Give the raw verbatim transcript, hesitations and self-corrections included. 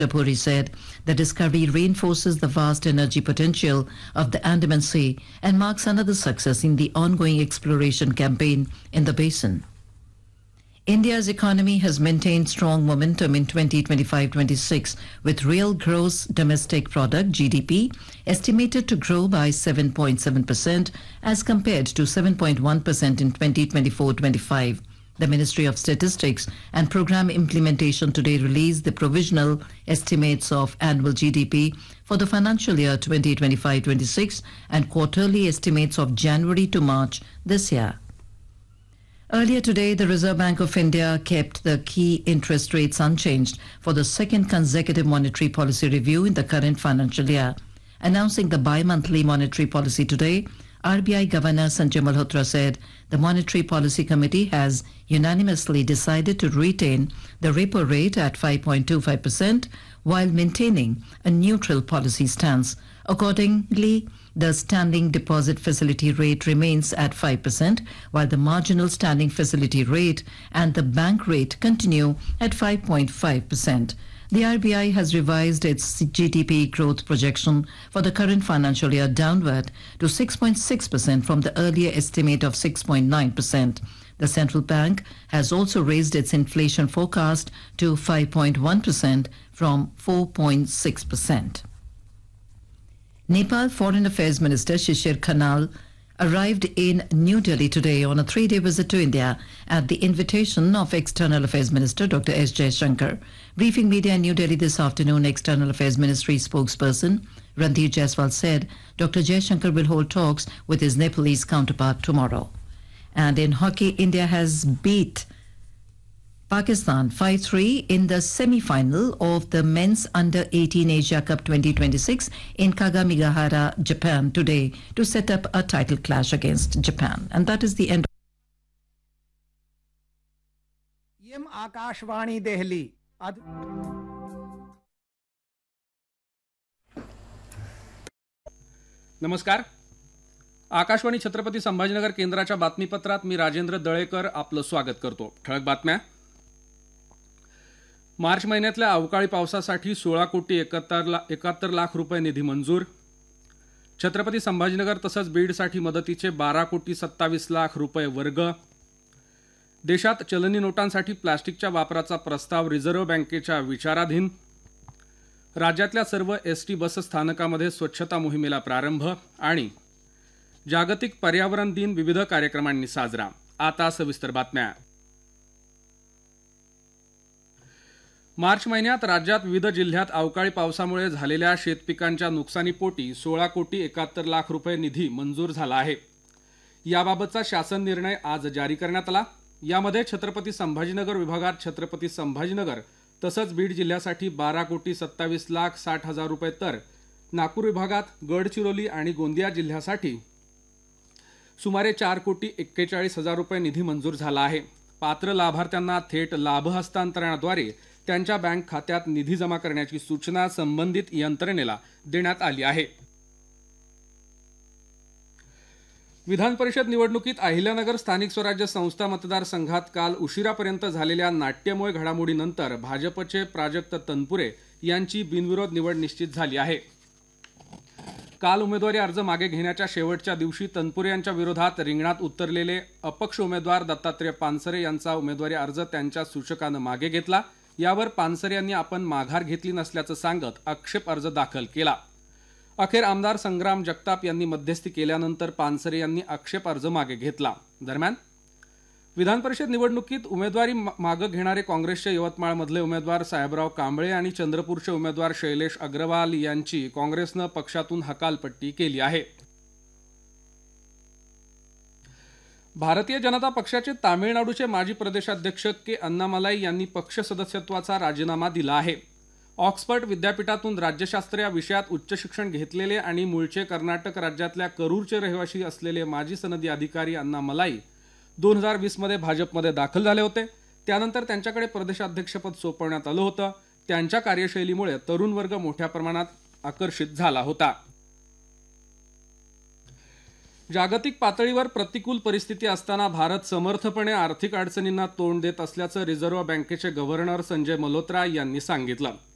Puri said the discovery reinforces the vast energy potential of the Andaman Sea and marks another success in the ongoing exploration campaign in the basin. India's economy has maintained strong momentum in twenty twenty-five twenty-six, with real gross domestic product G D P estimated to grow by seven point seven percent as compared to seven point one percent in twenty twenty-four twenty-five. The Ministry of Statistics and Program Implementation today released the provisional estimates of annual G D P for the financial year twenty twenty-five twenty-six and quarterly estimates of January to March this year. Earlier today, the Reserve Bank of India kept the key interest rates unchanged for the second consecutive monetary policy review in the current financial year. Announcing the bi-monthly monetary policy today, R B I Governor Sanjay Malhotra said the Monetary Policy Committee has unanimously decided to retain the repo rate at five point two five percent while maintaining a neutral policy stance. Accordingly, the standing deposit facility rate remains at five percent, while the marginal standing facility rate and the bank rate continue at five point five percent. The R B I has revised its G D P growth projection for the current financial year downward to six point six percent from the earlier estimate of six point nine percent. The central bank has also raised its inflation forecast to five point one percent from four point six percent. Nepal Foreign Affairs Minister Shishir Khanal arrived in New Delhi today on a three-day visit to India at the invitation of External Affairs Minister Doctor S. Jaishankar. Briefing media in New Delhi this afternoon, External Affairs Ministry spokesperson Randhir Jaiswal said Doctor Jaishankar will hold talks with his Nepalese counterpart tomorrow. And in hockey, India has beat Pakistan five three in the semi-final of the Men's Under eighteen Asia Cup twenty twenty-six in Kagamigahara, Japan today to set up a title clash against Japan. And that is the end. Yem Akashvani Delhi. नमस्कार. आकाशवाणी छत्रपती संभाजीनगर केंद्राच्या बातमीपत्रात मी राजेंद्र दळेकर आपलं स्वागत करतो. ठळक बातम्या. मार्च महिन्यातल्या अवकाळी पावसासाठी सोळा कोटी एकाहत्तर लाख रुपये निधी मंजूर. छत्रपती संभाजीनगर तसंच बीडसाठी मदतीचे बारा कोटी सत्तावीस लाख रुपये वर्ग. देशात चलनी नोटांसाठी प्लॅस्टिकच्या वापराचा प्रस्ताव रिझर्व्ह बँकेच्या विचाराधीन. राज्यातल्या सर्व एस टी बस स्थानकामध्ये स्वच्छता मोहिमेला प्रारंभ. आणि जागतिक पर्यावरण दिन विविध कार्यक्रमांनी साजरा. आता सविस्तर बातम्या. मार्च महिन्यात राज्यात विविध जिल्ह्यात अवकाळी पावसामुळे झालेल्या शेतपिकांच्या नुकसानीपोटी सोळा कोटी एकाहत्तर लाख रुपये निधी मंजूर झाला आहे. याबाबतचा शासन निर्णय आज जारी करण्यात आला. यामध्ये छत्रपती संभाजीनगर विभागात छत्रपती संभाजीनगर तसंच बीड जिल्ह्यासाठी बारा कोटी सत्तावीस लाख साठ हजार रुपये तर नागपूर विभागात गडचिरोली आणि गोंदिया जिल्ह्यासाठी सुमारे चार कोटी एक्केचाळीस हजार रुपये निधी मंजूर झाला आहे. पात्र लाभार्थ्यांना थेट लाभ हस्तांतरणाद्वारे त्यांच्या बँक खात्यात निधी जमा करण्याची सूचना संबंधित यंत्रणेला देण्यात आली आहे. विधान परिषद निवडणुकीत अहिल्यानगर स्थानिक स्वराज्य संस्था मतदारसंघात काल उशिरापर्यंत झालेल्या नाट्यमय घडामोडीनंतर भाजपचे प्राजक्त तनपुरे यांची बिनविरोध निवड निश्चित झाली आहे. काल उमेदवारी अर्ज मागे घेण्याच्या शेवटच्या दिवशी तनपुरे यांच्या विरोधात रिंगणात उतरलेले अपक्ष उमेदवार दत्तात्रय पानसरे यांचा उमेदवारी अर्ज त्यांच्या सूचकानं मागे घेतला. यावर पानसरे यांनी आपण माघार घेतली नसल्याचं सांगत आक्षेप अर्ज दाखल केला. अखेर आमदार संग्राम जगताप यांनी मध्यस्थी केल्यानंतर पानसरे यांनी आक्षेप अर्ज मागे घेतला. दरम्यान विधान परिषद निवडणुकीत उमेदवारी मागे घेणारे काँग्रेसचे यवतमाळमधले उमेदवार साहेबराव कांबळे आणि चंद्रपूरचे उमेदवार शैलेश अग्रवाल यांची काँग्रेसनं पक्षातून हकालपट्टी केली आहे. भारतीय जनता पक्षाचे तामिळनाडूचे माजी प्रदेशाध्यक्ष के अण्णामलाई यांनी पक्ष सदस्यत्वाचा राजीनामा दिला आहे. ऑक्सफर्ड विद्यापीठातून राज्यशास्त्र या विषयात उच्च शिक्षण घेतलेले आणि मूळचे कर्नाटक राज्यातल्या करूरचे रहिवासी असलेले माजी सनदी अधिकारी अण्णामलाई दोन हजार वीस मध्ये भाजपमध्ये दाखल झाले होते. त्यानंतर त्यांच्याकडे प्रदेशाध्यक्षपद सोपवण्यात आलं होतं. त्यांच्या कार्यशैलीमुळे तरुण वर्ग मोठ्या प्रमाणात आकर्षित झाला होता. जागतिक पातळीवर प्रतिकूल परिस्थिती असताना भारत समर्थपणे आर्थिक अडचणींना तोंड देत असल्याचं रिझर्व्ह बँकेचे गव्हर्नर संजय मल्होत्रा यांनी सांगितलं.